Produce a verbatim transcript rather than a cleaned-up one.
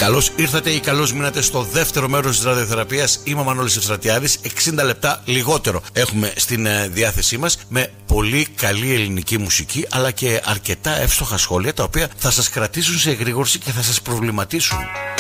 Καλώς ήρθατε ή καλώς μείνατε στο δεύτερο μέρος της ραδιοθεραπείας. Είμαι ο Μανώλης Ευστρατιάδης. εξήντα λεπτά λιγότερο έχουμε στην διάθεσή μας, με πολύ καλή ελληνική μουσική, αλλά και αρκετά εύστοχα σχόλια, τα οποία θα σας κρατήσουν σε εγρήγορση και θα σας προβληματίσουν.